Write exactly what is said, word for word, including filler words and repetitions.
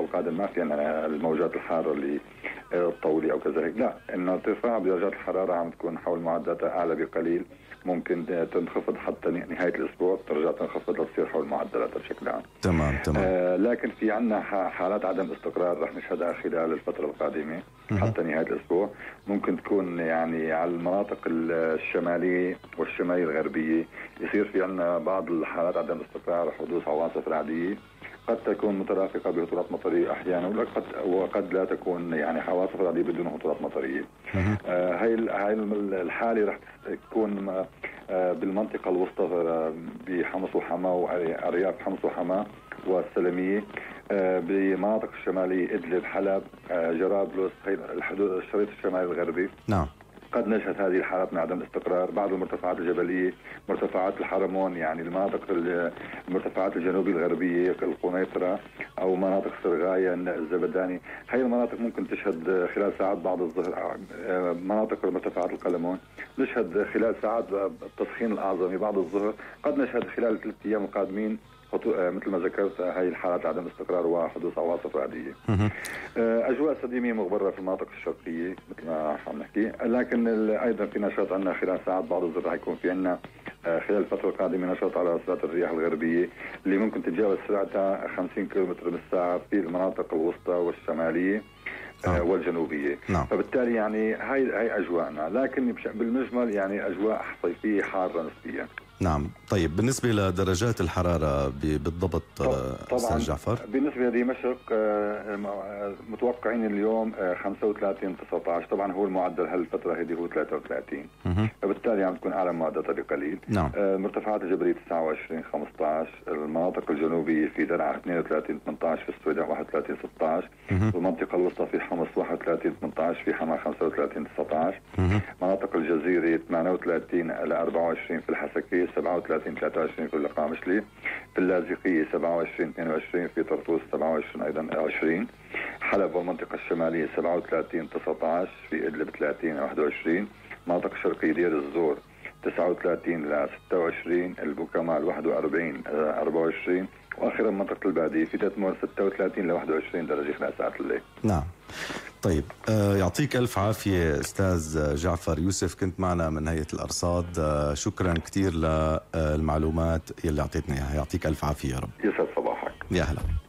القادم ما في عندنا الموجات الحارة اللي الطولي أو كذلك، لا، إنه ارتفاع بدرجات الحرارة عم تكون حول معدلاتها أعلى بقليل، ممكن تنخفض حتى نهاية الأسبوع درجات تنخفض لتصير حول معدلاتها بشكل عام. تمام تمام. آه لكن في عندنا حالات عدم استقرار رح نشهدها خلال الفترة القادمة حتى نهاية الأسبوع، ممكن تكون يعني على المناطق الشمالية والشمالية الغربية يصير في عندنا بعض الحالات عدم استقرار وحدوث عواصف رعدية قد تكون مترافقة بهطولات مطرية أحيانا، وقد وقد لا تكون يعني عواصف رعدية بدون هطولات مطرية. آه هاي هاي الحالة رح تكون آه بالمنطقة الوسطى بحمص وحما وأرياف حمص وحما والسلمية، آه بمناطق الشمالية إدلب حلب آه جرابلس الحدود الشريط الشمالي الغربي. نعم. قد نشهد هذه الحالات من عدم الاستقرار. بعض المرتفعات الجبلية، مرتفعات الحرمون، يعني المناطق المرتفعات الجنوبية الغربية القنيطرة أو مناطق سرغاية الزبداني، هاي المناطق ممكن تشهد خلال ساعات بعد الظهر. مناطق مرتفعات القلمون نشهد خلال ساعات التسخين الأعظمي بعد الظهر. قد نشهد خلال ثلاث أيام القادمين مثل ما ذكرت هاي الحالات عدم استقرار وحدوث عواصف رعدية. أجواء سديمية مغبرة في المناطق الشرقية مثل ما عم نحكي، لكن أيضا في نشاط عندنا خلال ساعات بعد الظهر رح يكون في عندنا خلال الفترة القادمة نشاط على سرعة الرياح الغربية اللي ممكن تتجاوز سرعتها خمسين كيلومتر بالساعة في المناطق الوسطى والشمالية آه. والجنوبية. نعم. فبالتالي يعني هاي هاي أجواءنا، لكن بالمجمل يعني أجواء صيفية حارة نسبيا. نعم. طيب بالنسبة لدرجات الحرارة بالضبط أستاذ جعفر؟ بالنسبة لدمشق متوقعين اليوم خمسة وثلاثين تسعة عشر، طبعا هو المعدل هالفترة هذه هو ثلاثة وثلاثين، فبالتالي عم تكون أعلى معدلاتها بقليل. نعم. مرتفعات الجبلية تسعة وعشرين خمسة عشر، المناطق الجنوبية في درعا اثنين وثلاثين ثمانية عشر، في السويداء واحد وثلاثين ستة عشر، والمنطقة الوسطى في حمص واحد وثلاثين ثمانية عشر، في حما خمسة وثلاثين تسعة عشر، مناطق الجزيرة ثمانية وثلاثين إلى أربعة وعشرين، في الحسكية سبعة وثلاثين ثلاثة وعشرين، في القامشلي، في اللاذقية سبعة وعشرين اثنين وعشرين، في طرطوس سبعة وعشرين أيضا عشرين، حلب والمنطقة الشمالية سبعة وثلاثين تسعة عشر، في إدلب ثلاثين واحد وعشرين، مناطق الشرقية دير الزور تسعة وثلاثين إلى ستة وعشرين، البوكمال واحد وأربعين إلى أربعة وعشرين، وأخيرا منطقة البادية في تتمر ستة وثلاثين إلى واحد وعشرين درجة خلال ساعات الليل. نعم. طيب آه يعطيك ألف عافية أستاذ جعفر يوسف، كنت معنا من هيئة الأرصاد. آه شكرا كتير للمعلومات يلي أعطيتنا إياها، يعطيك ألف عافية يا رب. يسعد صباحك. يا هلا.